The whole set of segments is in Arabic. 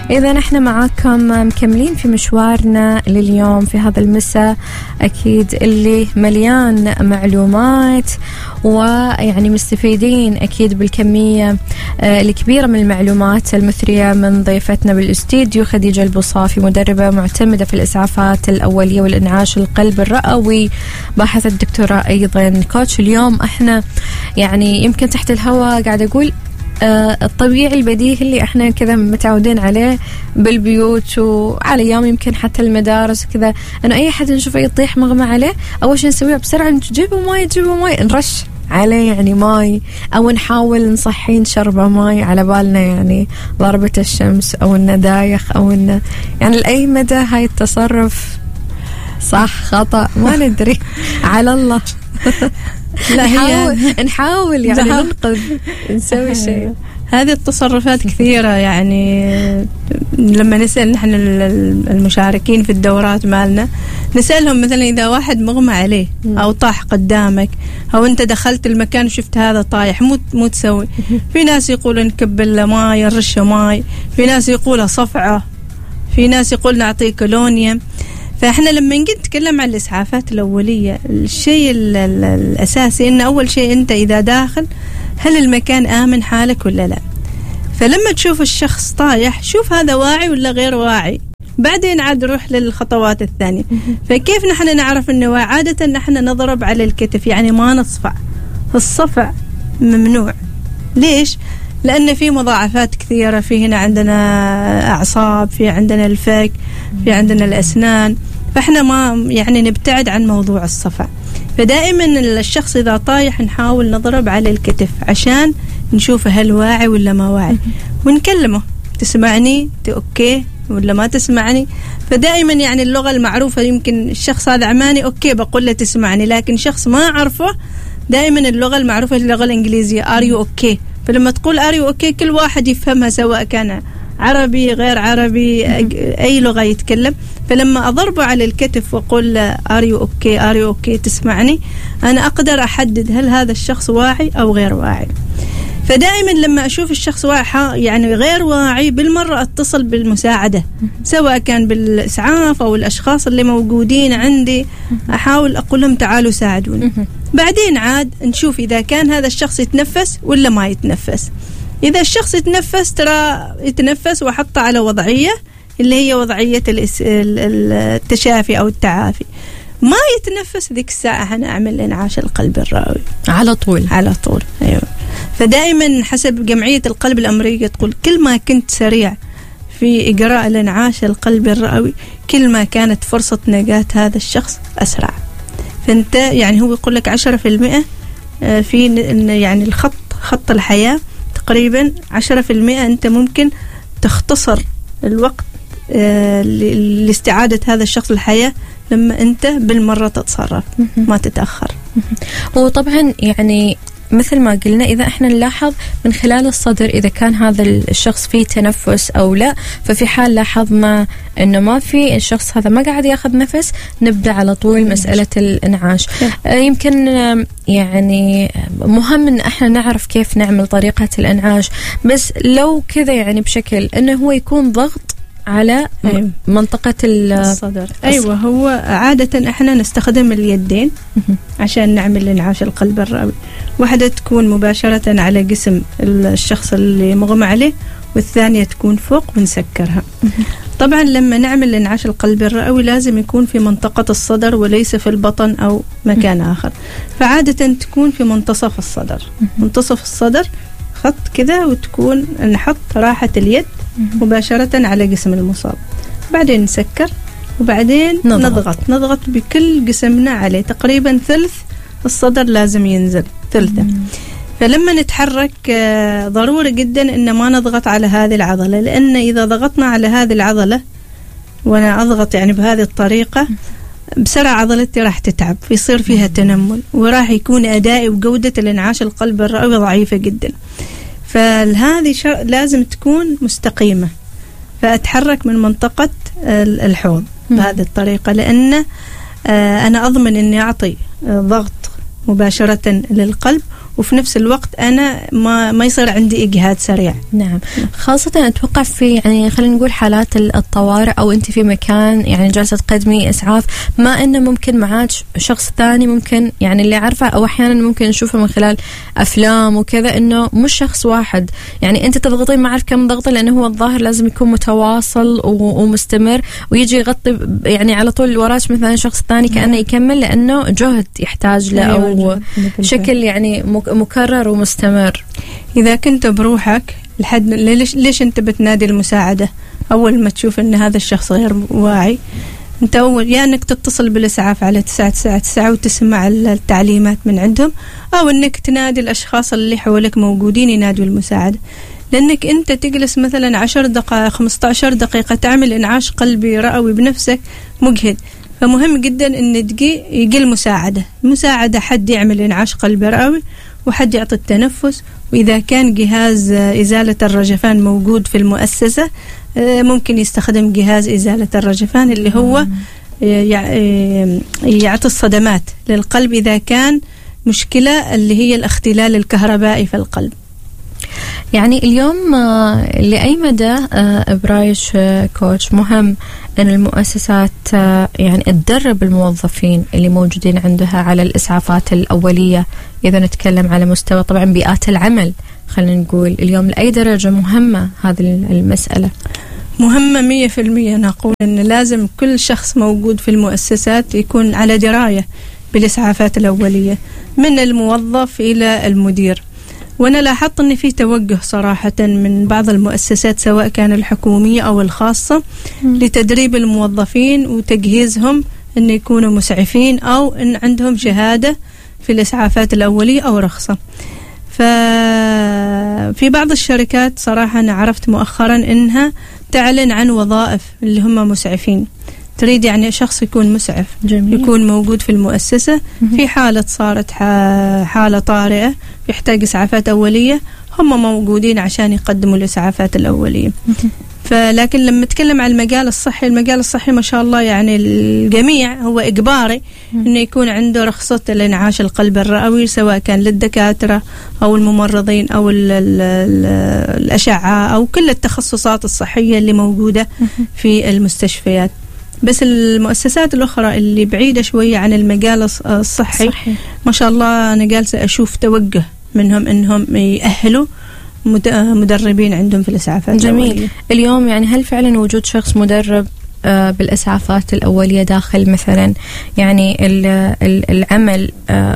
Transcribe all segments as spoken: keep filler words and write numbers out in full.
إذا نحن معاكم مكملين في مشوارنا لليوم في هذا المساء أكيد اللي مليان معلومات، ويعني مستفيدين أكيد بالكمية الكبيرة من المعلومات المثرية من ضيفتنا بالاستديو خديجة البوصافي، مدربة معتمدة في الإسعافات الأولية والإنعاش القلب الرئوي، باحثة الدكتوراه أيضا كوتش. اليوم احنا يعني يمكن تحت الهواء قاعدة أقول آه الطبيعي البديهي اللي احنا كذا متعودين عليه بالبيوت وعلى ايام يمكن حتى المدارس كذا، انه اي حد نشوفه يطيح مغمى عليه اول شيء نسويه بسرعه نجيبه ماي نجيبه ماي نرش عليه يعني ماي، او نحاول نصحين شربه ماي على بالنا يعني ضربة الشمس او انه دايخ او انه يعني لاي مدى هاي التصرف صح خطأ ما ندري على الله. لا نحاول نحاول يعني ننقذ نسوي شيء. هذه التصرفات كثيرة يعني لما نسأل نحن المشاركين في الدورات مالنا نسألهم مثلا إذا واحد مغمى عليه أو طاح قدامك أو أنت دخلت المكان وشفت هذا طايح مو مو تسوي. في ناس يقولوا نكبل له ماي نرشه ماي، في ناس يقولوا صفعة، في ناس يقول نعطيه كولونيا. فإحنا لما نجي نتكلم عن الإسعافات الأولية الشيء الأساسي إن أول شيء أنت إذا داخل هل المكان آمن حالك ولا لا. فلما تشوف الشخص طايح شوف هذا واعي ولا غير واعي، بعدين عاد روح للخطوات الثانية. فكيف نحن نعرف إنه واعي؟ عادة نحن نضرب على الكتف يعني ما نصفع. الصفع ممنوع. ليش؟ لأن في مضاعفات كثيرة، في هنا عندنا أعصاب، في عندنا الفك، في عندنا الأسنان، فإحنا ما يعني نبتعد عن موضوع الصفع. فدائما الشخص إذا طايح نحاول نضرب على الكتف عشان نشوف هل واعي ولا ما واعي، ونكلمه تسمعني أوكي ولا ما تسمعني. فدائما يعني اللغة المعروفة يمكن الشخص هذا عماني أوكي بقول له تسمعني، لكن شخص ما أعرفه دائما اللغة المعروفة اللغة الإنجليزية are you okay. فلما تقول are you okay كل واحد يفهمها سواء كان عربي غير عربي أي لغة يتكلم. فلما أضربه على الكتف وأقول are you okay are you okay تسمعني، أنا أقدر أحدد هل هذا الشخص واعي أو غير واعي. فدائما لما أشوف الشخص واعي يعني غير واعي بالمرة أتصل بالمساعدة سواء كان بالإسعاف أو الأشخاص اللي موجودين عندي، أحاول أقول لهم تعالوا ساعدوني. بعدين عاد نشوف إذا كان هذا الشخص يتنفس ولا ما يتنفس. إذا الشخص يتنفس ترى يتنفس وحطه على وضعية اللي هي وضعية التشافي أو التعافي. ما يتنفس ذيك الساعة هنعمل إنعاش القلب الرئوي على طول على طول. أيوة. فدائما حسب جمعية القلب الأمريكية تقول كل ما كنت سريع في إجراء الإنعاش القلب الرئوي كل ما كانت فرصة نجاة هذا الشخص أسرع. فأنت يعني هو يقول لك عشرة في المئة في يعني الخط خط الحياة تقريبا عشرة في المئة أنت ممكن تختصر الوقت لاستعادة هذا الشخص الحياة لما أنت بالمرة تتصرف ما تتأخر. وطبعا يعني مثل ما قلنا إذا إحنا نلاحظ من خلال الصدر إذا كان هذا الشخص فيه تنفس أو لا، ففي حال لاحظنا إنه ما في الشخص هذا ما قاعد ياخذ نفس نبدأ على طول مسألة الإنعاش. يمكن يعني مهم إن إحنا نعرف كيف نعمل طريقة الإنعاش، بس لو كذا يعني بشكل إنه هو يكون ضغط على أيوة. منطقة الصدر. أيوة هو عادة إحنا نستخدم اليدين عشان نعمل إنعاش القلب الرئوي. واحدة تكون مباشرة على جسم الشخص اللي مغمى عليه والثانية تكون فوق ونسكرها. طبعا لما نعمل إنعاش القلب الرئوي لازم يكون في منطقة الصدر وليس في البطن أو مكان آخر. فعادة تكون في منتصف الصدر. منتصف الصدر خط كذا وتكون نحط راحة اليد مباشرة على جسم المصاب، بعدين نسكر وبعدين نضغط نضغط, نضغط بكل جسمنا عليه. تقريبا ثلث الصدر لازم ينزل ثلثه. فلما نتحرك ضروري جدا إن ما نضغط على هذه العضلة، لأن إذا ضغطنا على هذه العضلة وأنا أضغط يعني بهذه الطريقة بسرعة عضلتي راح تتعب فيصير فيها تنمل وراح يكون أدائي وجودة الإنعاش القلب الرئوي ضعيفة جدا. فهذه لازم تكون مستقيمة. فأتحرك من منطقة الحوض بهذه الطريقة، لأن أنا أضمن أني أعطي ضغط مباشرة للقلب وفي نفس الوقت أنا ما ما يصير عندي إجهاد سريع. نعم، خاصة أتوقع في يعني خلينا نقول حالات الطوارئ، أو أنت في مكان يعني جالسة تقدمي إسعاف، ما إنه ممكن معاك شخص ثاني ممكن يعني اللي عارفه، أو أحيانا ممكن نشوفه من خلال أفلام وكذا إنه مش شخص واحد، يعني أنت تضغطين ما أعرف كم ضغطة، لأنه هو الظاهر لازم يكون متواصل ومستمر، ويجي يغطي يعني على طول وراش مثلا شخص ثاني كأنه يكمل، لأنه جهد يحتاج له أو شكل يعني مكرر ومستمر. إذا كنت بروحك لحد ليش ليش أنت بتنادي المساعدة أول ما تشوف أن هذا الشخص غير واعي؟ أنت أول يا أنك تتصل بالإسعاف على تسعة تسعة تسعة وتسمع التعليمات من عندهم، أو أنك تنادي الأشخاص اللي حولك موجودين ينادوا المساعدة. لأنك أنت تجلس مثلا عشر دقائق خمسة عشر دقيقة تعمل إنعاش قلبي رئوي بنفسك مجهد، فمهم جدا أن تجي يجي المساعدة. المساعدة حد يعمل إنعاش قلبي رئوي، وحد يعطي التنفس، وإذا كان جهاز إزالة الرجفان موجود في المؤسسة ممكن يستخدم جهاز إزالة الرجفان اللي هو يعطي الصدمات للقلب إذا كان مشكلة اللي هي الاختلال الكهربائي في القلب. يعني اليوم لأي مدى برايش كوتش مهم أن المؤسسات يعني تدرب الموظفين اللي موجودين عندها على الإسعافات الأولية، إذا نتكلم على مستوى طبعا بيئات العمل، خلينا نقول اليوم لأي درجة مهمة هذه المسألة؟ مهمة مية في المية. أنا أقول أن لازم كل شخص موجود في المؤسسات يكون على دراية بالإسعافات الأولية، من الموظف إلى المدير. وأنا لاحظت أن في توجه صراحة من بعض المؤسسات سواء كان الحكومية أو الخاصة لتدريب الموظفين وتجهيزهم أن يكونوا مسعفين أو أن عندهم شهادة في الإسعافات الأولية أو رخصة. ففي بعض الشركات صراحة أنا عرفت مؤخرا أنها تعلن عن وظائف اللي هم مسعفين، تريد يعني شخص يكون مسعف. جميل. يكون موجود في المؤسسة في حالة صارت حالة طارئة يحتاج إسعافات أولية، هم موجودين عشان يقدموا الإسعافات الأولية. فلكن لما نتكلم عن المجال الصحي، المجال الصحي ما شاء الله يعني الجميع هو إجباري إنه يكون عنده رخصة الإنعاش القلب الرئوي، سواء كان للدكاترة أو الممرضين أو ال ال ال الأشعة أو كل التخصصات الصحية اللي موجودة في المستشفيات. بس المؤسسات الأخرى اللي بعيدة شوية عن المجال الصحي صحيح. ما شاء الله أنا جالسة أشوف توجه منهم إنهم يأهلوا مدربين عندهم في الإسعافات جميل. الأولية. اليوم يعني هل فعلا وجود شخص مدرب بالإسعافات الأولية داخل مثلا يعني العمل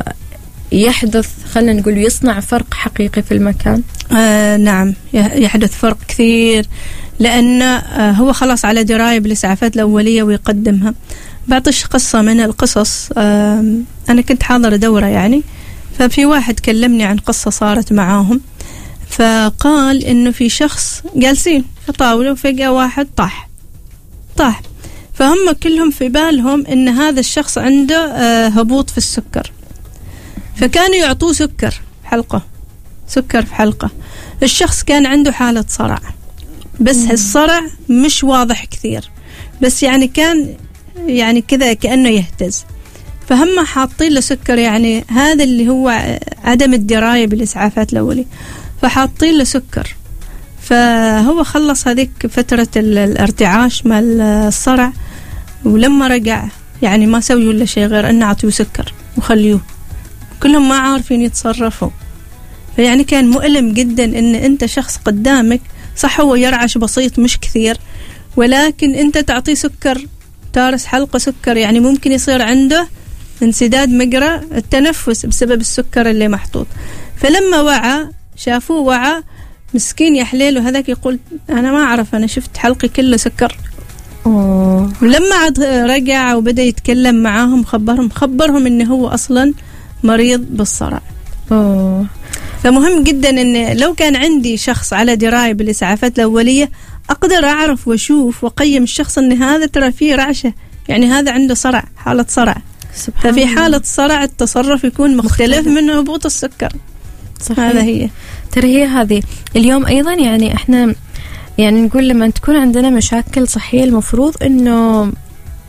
يحدث خلينا نقول يصنع فرق حقيقي في المكان؟ آه نعم، يحدث فرق كثير، لأن هو خلاص على دراية بالإسعافات الأولية ويقدمها. بعطيش قصة من القصص. أنا كنت حاضرة دورة يعني، ففي واحد كلمني عن قصة صارت معاهم، فقال إنه في شخص جالسين في طاولة وفجأة واحد طاح طاح فهم كلهم في بالهم إن هذا الشخص عنده هبوط في السكر، فكانوا يعطوه سكر في حلقة سكر في حلقة. الشخص كان عنده حالة صرع، بس الصرع مش واضح كثير، بس يعني كان يعني كذا كأنه يهتز، فهم حاطين له سكر. يعني هذا اللي هو عدم الدراية بالإسعافات الأولية، فحاطين له سكر. فهو خلص هذيك فترة الارتعاش مع الصرع، ولما رجع يعني ما سووا له شيء غير أن عطيوه سكر وخليوه، كلهم ما عارفين يتصرفوا. فيعني كان مؤلم جدا إن أنت شخص قدامك صح هو يرعش بسيط مش كثير، ولكن أنت تعطيه سكر، تارس حلقة سكر، يعني ممكن يصير عنده انسداد مجرى التنفس بسبب السكر اللي محطوط. فلما وعى شافوه وعى مسكين يا حليل، وهذاك يقول أنا ما أعرف، أنا شفت حلقي كله سكر. أوه. ولما عاد رجع وبدأ يتكلم معاهم خبرهم خبرهم إنه هو أصلا مريض بالصرع. أوه. فمهم جدا إن لو كان عندي شخص على دراية بالإسعافات الأولية أقدر أعرف وأشوف وقيم الشخص إن هذا ترى فيه رعشة، يعني هذا عنده صرع، حالة صرع. ففي حالة صرع التصرف يكون مختلف, مختلف. من هبوط السكر. صحيح. هذا هي ترى هي هذه اليوم أيضا يعني إحنا يعني نقول لما تكون عندنا مشاكل صحية المفروض إنه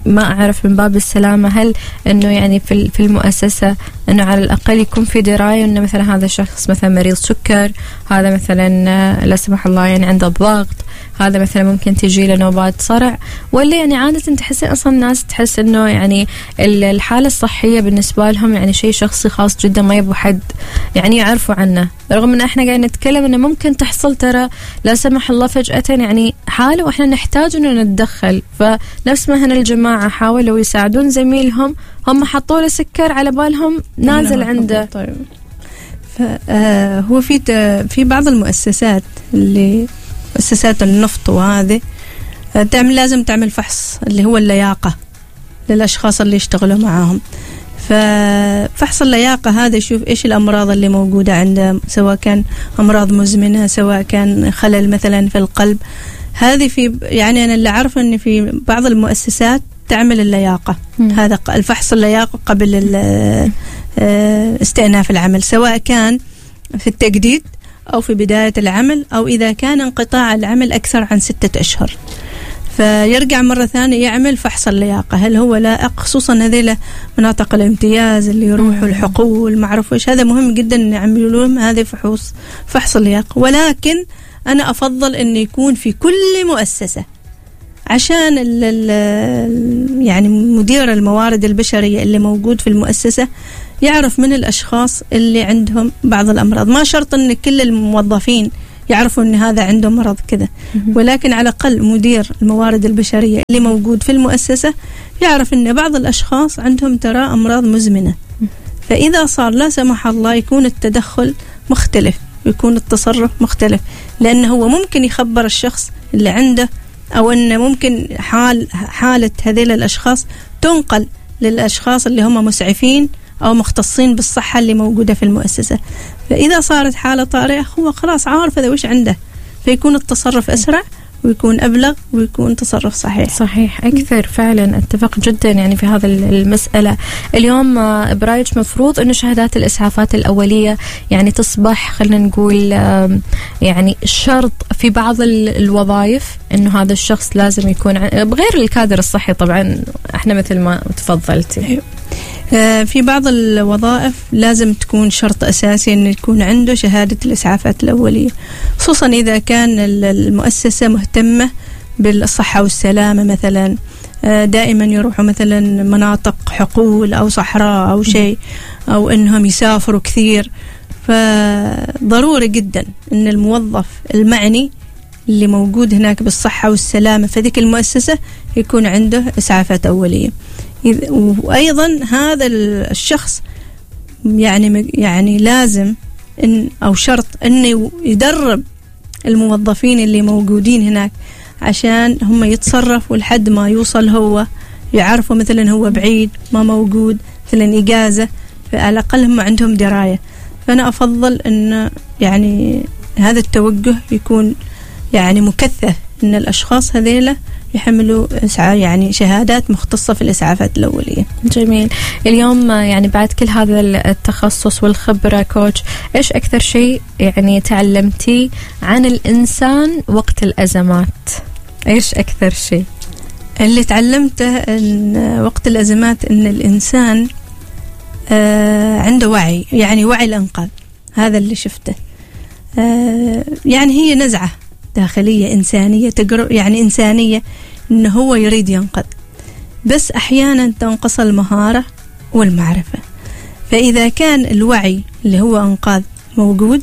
ما أعرف من باب السلامة، هل إنه يعني في في المؤسسة إنه على الأقل يكون في دراية إنه مثلا هذا الشخص مثلا مريض سكر، هذا مثلا لا سمح الله يعني عنده ضغط، هذا مثلا ممكن تجي له نوبات صرع، ولا يعني عادة تحس أصلا الناس تحس إنه يعني الحالة الصحية بالنسبة لهم يعني شيء شخصي خاص جدا ما يبغوا حد يعني يعرفوا عنه، رغم إن إحنا قاعدين نتكلم إنه ممكن تحصل ترى لا سمح الله فجأة يعني حالة وإحنا نحتاج إنه نتدخل. فنفس ما هنا الجماعة حاولوا يساعدون زميلهم، هم حطوا له سكر على بالهم نازل عنده. طيب هو في في بعض المؤسسات اللي مؤسسات النفط وهذه تعمل لازم تعمل فحص اللي هو اللياقة للأشخاص اللي يشتغلوا معاهم. ففحص اللياقة هذا يشوف إيش الأمراض اللي موجودة عندهم، سواء كان أمراض مزمنة، سواء كان خلل مثلا في القلب. هذه في يعني أنا اللي أعرف أن في بعض المؤسسات تعمل اللياقة، م. هذا الفحص اللياقة قبل استئناف العمل، سواء كان في التجديد أو في بداية العمل، أو إذا كان انقطاع العمل أكثر عن ستة أشهر فيرجع مرة ثانية يعمل فحص اللياقة هل هو لائق، خصوصا هذه مناطق الامتياز اللي يروحوا الحقول ما أعرف إيش. هذا مهم جدا أن يعملوا لهم هذه فحوص فحص اللياقة. ولكن أنا أفضل أن يكون في كل مؤسسة، عشان ال ال يعني مدير الموارد البشرية اللي موجود في المؤسسة يعرف من الأشخاص اللي عندهم بعض الأمراض. ما شرط أن كل الموظفين يعرفوا أن هذا عنده مرض كذا، ولكن على الأقل مدير الموارد البشرية اللي موجود في المؤسسة يعرف أن بعض الأشخاص عندهم ترى أمراض مزمنة. فإذا صار لا سمح الله يكون التدخل مختلف، يكون التصرف مختلف، لأنه هو ممكن يخبر الشخص اللي عنده، أو أنه ممكن حال حالة هذيل الأشخاص تنقل للأشخاص اللي هم مسعفين أو مختصين بالصحة اللي موجودة في المؤسسة. فإذا صارت حالة طارئة هو خلاص عارف هذا وش عنده، فيكون التصرف أسرع ويكون أبلغ ويكون تصرف صحيح. صحيح أكثر فعلا، أتفق جدا يعني في هذا المسألة. اليوم برايك مفروض أنه شهادات الإسعافات الأولية يعني تصبح خلينا نقول يعني شرط في بعض الوظائف، أنه هذا الشخص لازم يكون بغير الكادر الصحي طبعا احنا مثل ما تفضلتي. في بعض الوظائف لازم تكون شرط أساسي أن يكون عنده شهادة الإسعافات الأولية، خصوصا إذا كان المؤسسة مهتمة بالصحة والسلامة. مثلا دائما يروحوا مثلا مناطق حقول أو صحراء أو شيء، أو أنهم يسافروا كثير، فضروري جدا أن الموظف المعني اللي موجود هناك بالصحة والسلامة في ذيك المؤسسة يكون عنده إسعافات أولية. وأيضا هذا الشخص يعني يعني لازم إن أو شرط إنه يدرب الموظفين اللي موجودين هناك عشان هم يتصرفوا لحد ما يوصل، هو يعرفوا مثلا هو بعيد ما موجود مثلا إجازة، فعلى الأقل هم عندهم دراية. فأنا أفضل إن يعني هذا التوجه يكون يعني مكثف، إن الأشخاص هذيلا يحملوا يعني شهادات مختصة في الإسعافات الأولية. جميل. اليوم يعني بعد كل هذا التخصص والخبرة كوتش، إيش أكثر شيء يعني تعلمتي عن الإنسان وقت الأزمات؟ إيش أكثر شيء؟ اللي تعلمته إن وقت الأزمات إن الإنسان آه عنده وعي، يعني وعي الإنقاذ. هذا اللي شفته. آه يعني هي نزعة داخلية إنسانية تقرب، يعني إنسانية إنه هو يريد ينقذ، بس أحيانا تنقص المهارة والمعرفة. فإذا كان الوعي اللي هو إنقاذ موجود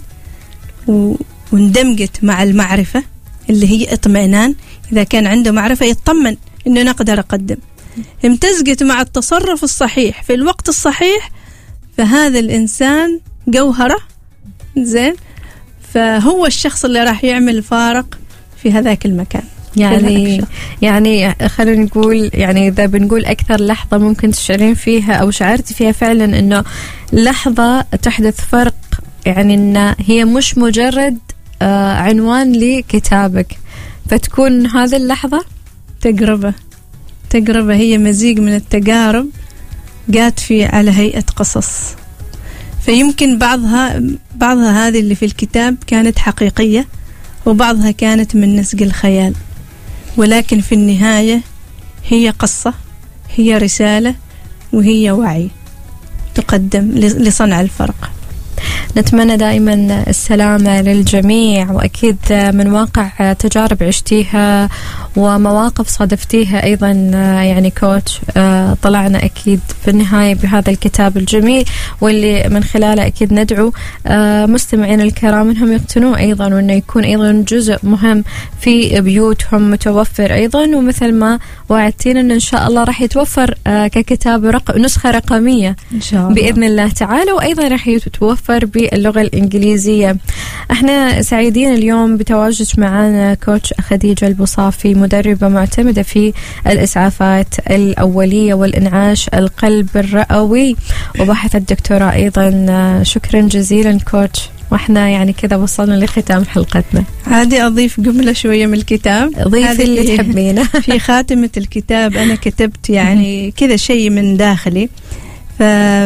واندمجت مع المعرفة اللي هي اطمئنان، إذا كان عنده معرفة يطمن إنه نقدر أقدم، امتزجت مع التصرف الصحيح في الوقت الصحيح، فهذا الإنسان جوهرة زين، فهو الشخص اللي راح يعمل فارق في هذاك المكان. يعني يعني خلينا نقول يعني إذا بنقول أكثر لحظة ممكن تشعرين فيها أو شعرتي فيها فعلا إنه لحظة تحدث فرق، يعني إن هي مش مجرد آه عنوان لكتابك، فتكون هذه اللحظة تجربة تجربة هي مزيج من التجارب جات في على هيئة قصص. فيمكن بعضها بعضها هذه اللي في الكتاب كانت حقيقية، وبعضها كانت من نسج الخيال، ولكن في النهاية هي قصة هي رسالة وهي وعي تقدم لصنع الفرق. نتمنى دائما السلامة للجميع، وأكيد من واقع تجارب عشتيها ومواقف صادفتيها أيضا يعني كوتش، طلعنا أكيد في النهاية بهذا الكتاب الجميل، واللي من خلاله أكيد ندعو مستمعين الكرام أنهم يقتنوه أيضا، وأنه يكون أيضا جزء مهم في بيوتهم متوفر أيضا. ومثل ما وعدتين أنه إن شاء الله راح يتوفر ككتاب رق... نسخة رقمية إن شاء الله بإذن الله تعالى، وأيضا راح يتوفر باللغة الإنجليزية. احنا سعيدين اليوم بتواجد معنا كوتش خديجة البصافي، مدربة معتمدة في الإسعافات الأولية والإنعاش القلب الرئوي، وباحثة الدكتوراه أيضا. شكرا جزيلا كوتش، واحنا يعني كذا وصلنا لختام حلقتنا. عادي أضيف جملة شوية من الكتاب؟ ضيف اللي تحبينه. في خاتمة الكتاب أنا كتبت يعني كذا شيء من داخلي، ف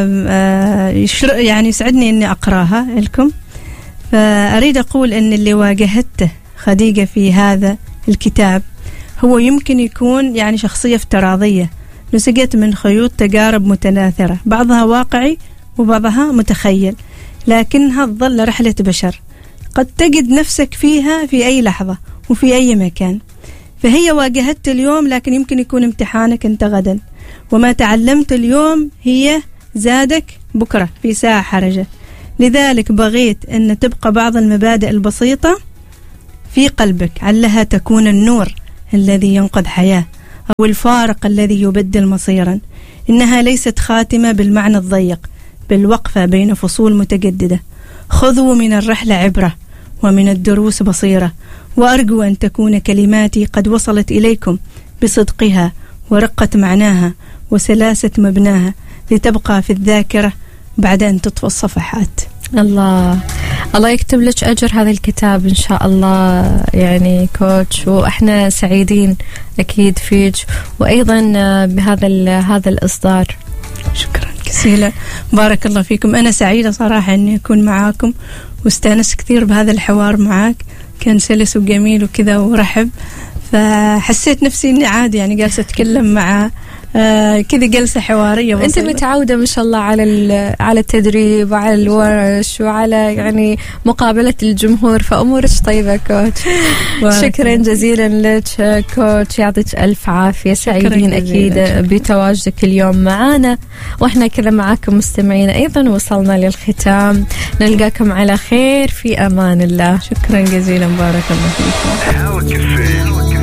يعني يسعدني إني أقرأها لكم. فأريد أقول إن اللي واجهته خديجة في هذا الكتاب هو يمكن يكون يعني شخصية افتراضية نسجت من خيوط تجارب متناثرة، بعضها واقعي وبعضها متخيل، لكنها تظل رحلة بشر قد تجد نفسك فيها في أي لحظة وفي أي مكان. فهي واجهت اليوم، لكن يمكن يكون امتحانك أنت غدا، وما تعلمت اليوم هي زادك بكرة في ساعة حرجة. لذلك بغيت أن تبقى بعض المبادئ البسيطة في قلبك علها تكون النور الذي ينقذ حياة، أو الفارق الذي يبدل مصيرا. إنها ليست خاتمة بالمعنى الضيق، بل وقفة بين فصول متجددة. خذوا من الرحلة عبرة ومن الدروس بصيرة، وأرجو أن تكون كلماتي قد وصلت إليكم بصدقها ورقة معناها وسلاسة مبناها، لتبقى في الذاكرة بعد أن تطفى الصفحات. الله الله يكتب لك أجر هذا الكتاب إن شاء الله يعني كوتش، وإحنا سعيدين أكيد فيك، وأيضا بهذا هذا الإصدار. شكرا جزيلا، بارك الله فيكم. أنا سعيدة صراحة أني أكون معاكم، واستانست كثير بهذا الحوار معاك، كان سلس وجميل وكذا ورحب، فحسيت نفسي أني عادي يعني جالسة أتكلم مع آه كذا جلسة حوارية بسيطة. أنت متعودة ما شاء الله على على التدريب وعلى الورش وعلى يعني مقابلة الجمهور، فأمورك طيبة كوتش. شكرا جزيلا لك كوتش، يعطيك ألف عافية. سعيدين أكيد بتواجدك اليوم معنا، وإحنا كذا معاكم مستمعين أيضا. وصلنا للختام، نلقاكم على خير في أمان الله. شكرا جزيلا، بارك الله فيكم.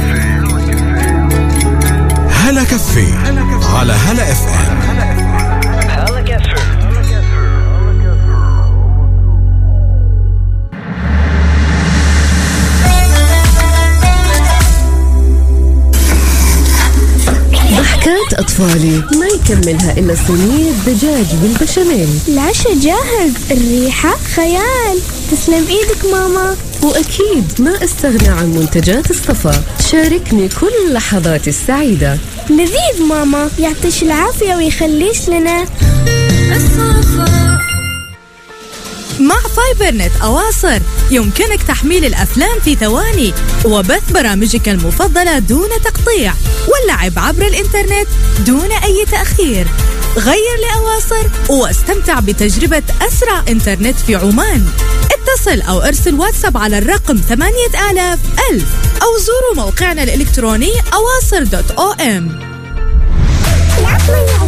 هلا كافيه على هلا اف ام. ضحكات أطفالي ما يكملها إلا صينية دجاج بالبشاميل. العشاء جاهز، الريحة خيال. تسلم إيدك ماما. وأكيد ما استغنى عن منتجات الصفا، شاركني كل لحظاتي السعيدة. لذيذ ماما، يعطيش العافية ويخليش لنا. الصفا مع فايبر نت أواصر يمكنك تحميل الأفلام في ثواني، وبث برامجك المفضلة دون تقطيع، واللعب عبر الإنترنت دون أي تأخير. غير لأواصر واستمتع بتجربة أسرع إنترنت في عمان. اتصل أو ارسل واتساب على الرقم ثمانية آلاف ألف، أو زوروا موقعنا الإلكتروني أواصر دوت أو إم.